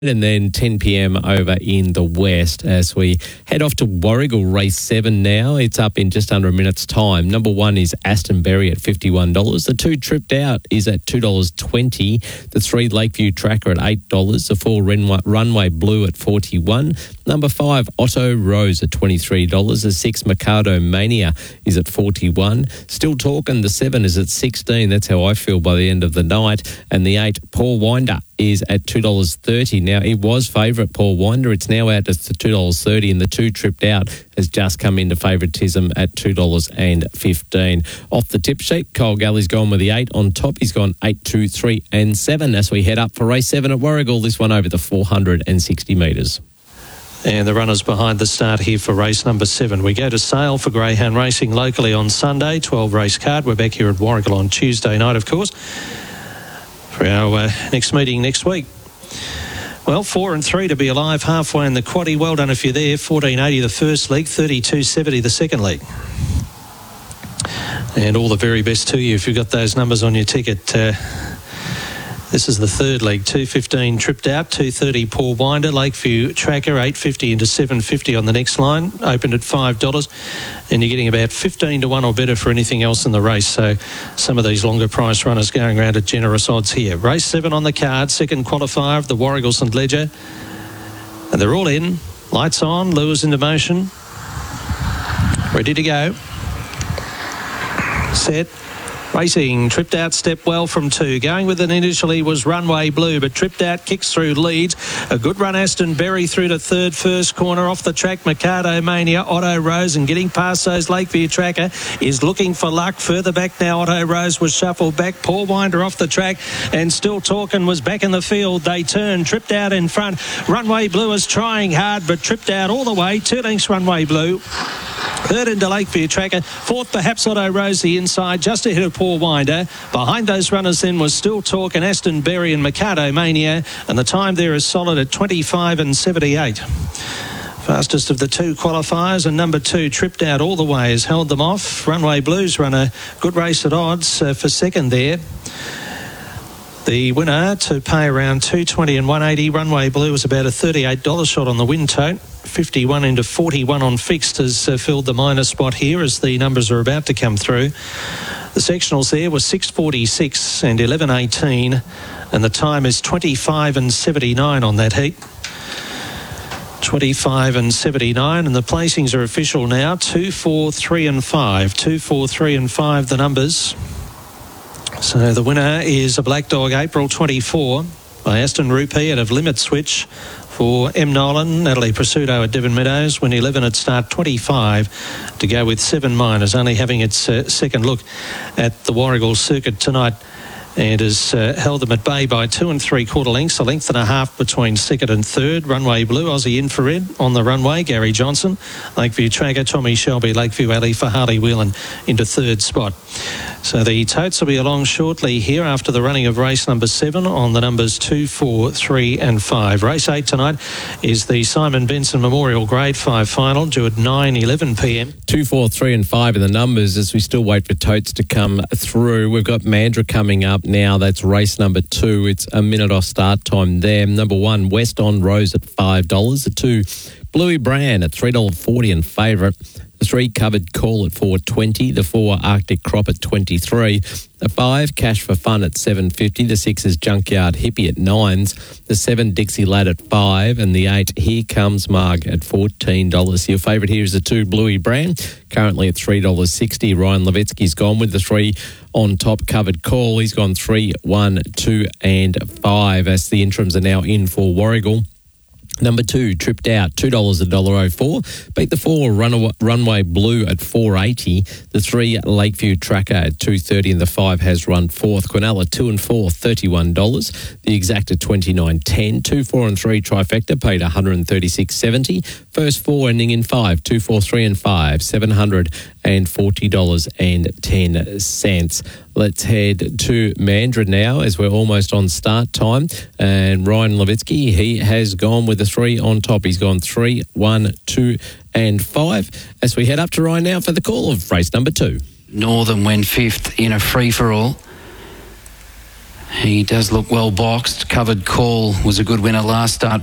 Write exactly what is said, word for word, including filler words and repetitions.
And then ten p.m. over in the west as we head off to Warragul race seven now. It's up in just under a minute's time. Number one is Astonberry at fifty-one dollars. The two Tripped Out is at two dollars twenty. The three Lakeview Tracker at eight dollars. The four Runway Blue at forty-one dollars. Number five Otto Rose at twenty-three dollars. The six Mikado Mania is at forty-one dollars. Still Talking, the seven is at sixteen dollars. That's how I feel by the end of the night. And the eight Paul Winder is at two dollars thirty. Now, it was favourite Paul Winder. It's now out to two dollars thirty, and the two Tripped Out has just come into favouritism at two dollars fifteen. Off the tip sheet, Kyle Galley's gone with the eight. On top, he's gone eight, two, three and seven as we head up for race seven at Warragul. This one over the four hundred sixty metres. And the runners behind the start here for race number seven. We go to Sale for Greyhound Racing locally on Sunday, twelve race card. We're back here at Warragul on Tuesday night, of course, for our uh, next meeting next week. Well, four and three to be alive halfway in the quaddie. Well done if you're there. fourteen eighty the first leg, thirty-two seventy the second leg. And all the very best to you if you've got those numbers on your ticket. Uh, this is the third leg, two fifteen Tripped Out, two thirty Paul Winder, Lakeview Tracker, eight fifty into seven fifty on the next line, opened at five dollars, and you're getting about fifteen to one or better for anything else in the race. So some of these longer price runners going around at generous odds here. Race seven on the card, second qualifier of the Warragul St Ledger. And they're all in. Lights on, lures into motion. Ready to go. Set. Racing, Tripped Out stepped well from two. Going with it initially was Runway Blue, but Tripped Out kicks through leads. A good run, Astonberry through to third, first corner. Off the track, Mikado Mania, Otto Rose, and getting past those Lakeview Tracker is looking for luck. Further back now, Otto Rose was shuffled back. Paul Winder off the track, and Still Talking was back in the field. They turn, Tripped Out in front. Runway Blue is trying hard, but Tripped Out all the way. Two lengths, Runway Blue. Third into Lakeview Tracker. Fourth, perhaps Otto Rose the inside, just ahead of Paul Winder. Behind those runners then was Still Talking, Astonberry and Mikado Mania. And the time there is solid at twenty-five and seventy-eight. Fastest of the two qualifiers, and number two, Tripped Out all the way, has held them off. Runway Blues run a good race at odds uh, for second there. The winner to pay around two twenty and one eighty. Runway Blue was about a thirty-eight dollars shot on the win tote. fifty-one into forty-one on fixed has uh, filled the minor spot here as the numbers are about to come through. The sectionals there was six forty-six and eleven eighteen, and the time is twenty-five and seventy-nine on that heat. twenty-five and seventy-nine, and the placings are official now. two, four, three and five. two, four, three and five, the numbers. So the winner is a Black Dog April twenty-four by Aston Rupee out of Limit Switch for M. Nolan. Natalie Pursuto at Devon Meadows. When eleven at start twenty-five to go with seven minors, only having its uh, second look at the Warragul circuit tonight, and has uh, held them at bay by two and three quarter lengths, a length and a half between second and third. Runway Blue, Aussie Infrared on the runway, Gary Johnson. Lakeview Tracker, Tommy Shelby, Lakeview Alley for Harley Whelan into third spot. So the totes will be along shortly here after the running of race number seven on the numbers two, four, three and five. Race eight tonight is the Simon Benson Memorial Grade five final, due at nine eleven p m. two, four, three and five are the numbers as we still wait for totes to come through. We've got Mandurah coming up now. That's race number two. It's a minute off start time there. Number one, West on Rose at five dollars. The two, Bluey Brand at three dollars forty and favourite. The three, Covered Call at four twenty. The four, Arctic Crop at twenty-three. The five, Cash for Fun at seven fifty. The six is Junkyard Hippie at nines. The seven, Dixie Lad at five. And the eight, Here Comes Marg at fourteen dollars. Your favourite here is the two, Bluey Brand, currently at three dollars sixty. Ryan Levetsky's gone with the three on top, Covered Call. He's gone three, one, two and five as the interims are now in for Warragul. Number two, Tripped Out, two dollars one dollar oh four. Beat the four, Runaway, Runway Blue at four eighty. The three, Lakeview Tracker at two thirty, and the five has run fourth. Quinella, two and four, thirty-one dollars. The Exact at twenty-nine ten. Two, four and three, Trifecta paid one hundred thirty-six seventy. First four ending in five, two, four, three and five, seven hundred forty dollars and ten cents. Let's head to Mandurah now as we're almost on start time. And Ryan Levetsky, he has gone with the three on top. He's gone three, one, two and five. As we head up to Ryan now for the call of race number two. Northern went fifth in a free-for-all. He does look well boxed. Covered Call was a good winner last start.